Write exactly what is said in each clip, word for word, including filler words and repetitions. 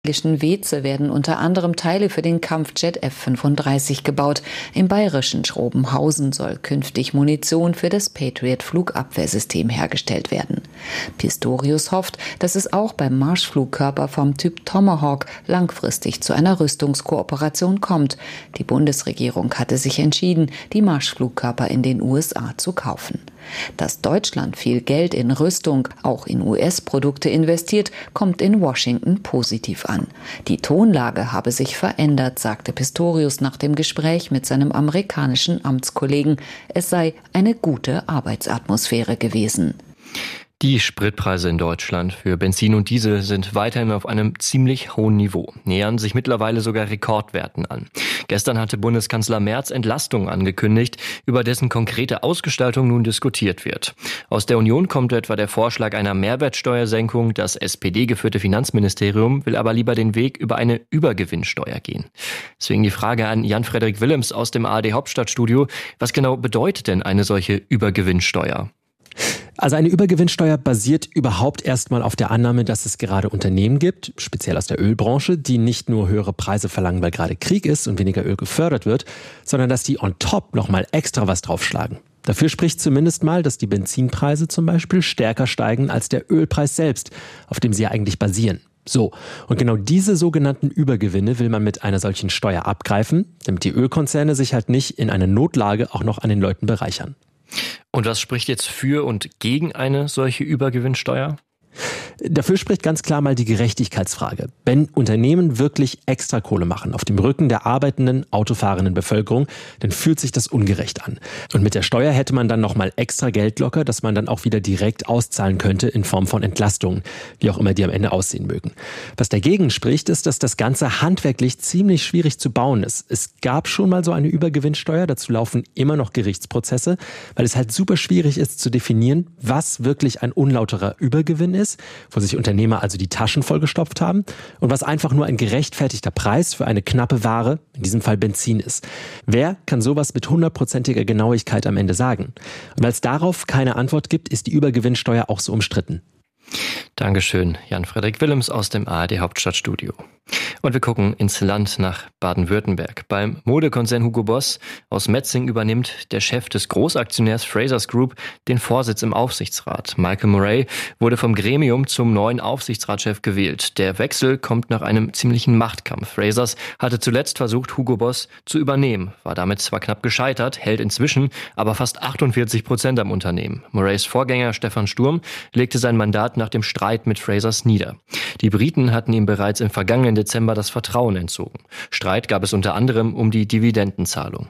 In Weeze werden unter anderem Teile für den Kampfjet F fünfunddreißig gebaut. Im bayerischen Schrobenhausen soll künftig Munition für das Patriot-Flugabwehrsystem hergestellt werden. Pistorius hofft, dass es auch beim Marschflugkörper vom Typ Tomahawk langfristig zu einer Rüstungskooperation kommt. Die Bundesregierung hatte sich entschieden, die Marschflugkörper in den U S A zu kaufen. Dass Deutschland viel Geld in Rüstung, auch in U S-Produkte investiert, kommt in Washington positiv an. Die Tonlage habe sich verändert, sagte Pistorius nach dem Gespräch mit seinem amerikanischen Amtskollegen. Es sei eine gute Arbeitsatmosphäre gewesen. Die Spritpreise in Deutschland für Benzin und Diesel sind weiterhin auf einem ziemlich hohen Niveau, nähern sich mittlerweile sogar Rekordwerten an. Gestern hatte Bundeskanzler Merz Entlastungen angekündigt, über dessen konkrete Ausgestaltung nun diskutiert wird. Aus der Union kommt etwa der Vorschlag einer Mehrwertsteuersenkung. Das S P D-geführte Finanzministerium will aber lieber den Weg über eine Übergewinnsteuer gehen. Deswegen die Frage an Jan-Frederik Willems aus dem A R D Hauptstadtstudio. Was genau bedeutet denn eine solche Übergewinnsteuer? Also eine Übergewinnsteuer basiert überhaupt erstmal auf der Annahme, dass es gerade Unternehmen gibt, speziell aus der Ölbranche, die nicht nur höhere Preise verlangen, weil gerade Krieg ist und weniger Öl gefördert wird, sondern dass die on top nochmal extra was draufschlagen. Dafür spricht zumindest mal, dass die Benzinpreise zum Beispiel stärker steigen als der Ölpreis selbst, auf dem sie ja eigentlich basieren. So, und genau diese sogenannten Übergewinne will man mit einer solchen Steuer abgreifen, damit die Ölkonzerne sich halt nicht in einer Notlage auch noch an den Leuten bereichern. Und was spricht jetzt für und gegen eine solche Übergewinnsteuer? Dafür spricht ganz klar mal die Gerechtigkeitsfrage. Wenn Unternehmen wirklich extra Kohle machen auf dem Rücken der arbeitenden, autofahrenden Bevölkerung, dann fühlt sich das ungerecht an. Und mit der Steuer hätte man dann nochmal extra Geld locker, das man dann auch wieder direkt auszahlen könnte in Form von Entlastungen, wie auch immer die am Ende aussehen mögen. Was dagegen spricht, ist, dass das Ganze handwerklich ziemlich schwierig zu bauen ist. Es gab schon mal so eine Übergewinnsteuer, dazu laufen immer noch Gerichtsprozesse, weil es halt super schwierig ist zu definieren, was wirklich ein unlauterer Übergewinn ist, wo sich Unternehmer also die Taschen vollgestopft haben und was einfach nur ein gerechtfertigter Preis für eine knappe Ware, in diesem Fall Benzin ist. Wer kann sowas mit hundertprozentiger Genauigkeit am Ende sagen? Und weil es darauf keine Antwort gibt, ist die Übergewinnsteuer auch so umstritten. Dankeschön, Jan-Frederik Willems aus dem A R D Hauptstadtstudio. Und wir gucken ins Land nach Baden-Württemberg. Beim Modekonzern Hugo Boss aus Metzing übernimmt der Chef des Großaktionärs Frasers Group den Vorsitz im Aufsichtsrat. Michael Murray wurde vom Gremium zum neuen Aufsichtsratschef gewählt. Der Wechsel kommt nach einem ziemlichen Machtkampf. Frasers hatte zuletzt versucht, Hugo Boss zu übernehmen, war damit zwar knapp gescheitert, hält inzwischen aber fast achtundvierzig Prozent am Unternehmen. Murrays Vorgänger Stefan Sturm legte sein Mandat nach dem Streit mit Frasers nieder. Die Briten hatten ihm bereits im vergangenen Dezember das Vertrauen entzogen. Streit gab es unter anderem um die Dividendenzahlung.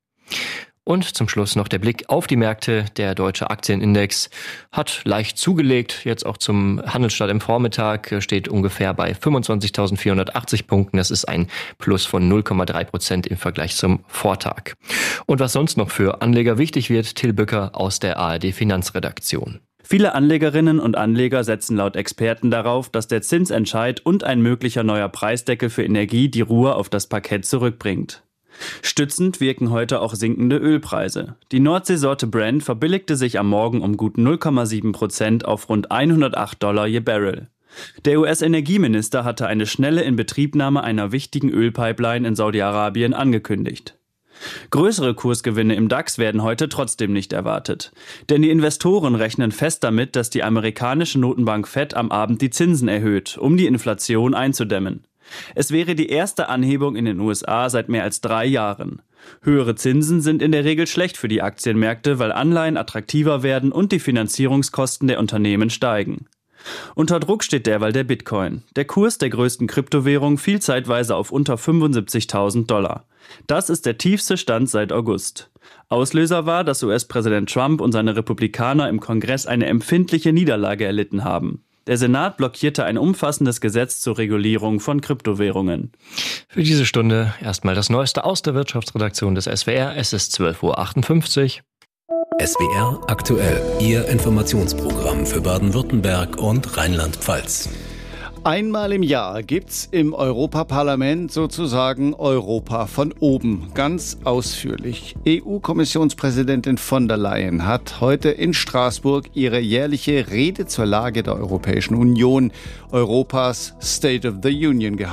Und zum Schluss noch der Blick auf die Märkte. Der deutsche Aktienindex hat leicht zugelegt. Jetzt auch zum Handelsstart im Vormittag steht ungefähr bei fünfundzwanzigtausendvierhundertachtzig Punkten. Das ist ein Plus von null Komma drei Prozent im Vergleich zum Vortag. Und was sonst noch für Anleger wichtig wird, Till Bücker aus der A R D Finanzredaktion. Viele Anlegerinnen und Anleger setzen laut Experten darauf, dass der Zinsentscheid und ein möglicher neuer Preisdeckel für Energie die Ruhe auf das Parkett zurückbringt. Stützend wirken heute auch sinkende Ölpreise. Die Nordseesorte Brent verbilligte sich am Morgen um gut null Komma sieben Prozent auf rund hundertacht Dollar je Barrel. Der U S-Energieminister hatte eine schnelle Inbetriebnahme einer wichtigen Ölpipeline in Saudi-Arabien angekündigt. Größere Kursgewinne im DAX werden heute trotzdem nicht erwartet. Denn die Investoren rechnen fest damit, dass die amerikanische Notenbank Fed am Abend die Zinsen erhöht, um die Inflation einzudämmen. Es wäre die erste Anhebung in den U S A seit mehr als drei Jahren. Höhere Zinsen sind in der Regel schlecht für die Aktienmärkte, weil Anleihen attraktiver werden und die Finanzierungskosten der Unternehmen steigen. Unter Druck steht derweil der Bitcoin. Der Kurs der größten Kryptowährung fiel zeitweise auf unter fünfundsiebzigtausend Dollar. Das ist der tiefste Stand seit August. Auslöser war, dass U S-Präsident Trump und seine Republikaner im Kongress eine empfindliche Niederlage erlitten haben. Der Senat blockierte ein umfassendes Gesetz zur Regulierung von Kryptowährungen. Für diese Stunde erstmal das Neueste aus der Wirtschaftsredaktion des S W R. Es ist zwölf Uhr achtundfünfzig. S W R aktuell, Ihr Informationsprogramm für Baden-Württemberg und Rheinland-Pfalz. Einmal im Jahr gibt's im Europaparlament sozusagen Europa von oben, ganz ausführlich. E U-Kommissionspräsidentin von der Leyen hat heute in Straßburg ihre jährliche Rede zur Lage der Europäischen Union, Europas State of the Union, gehalten.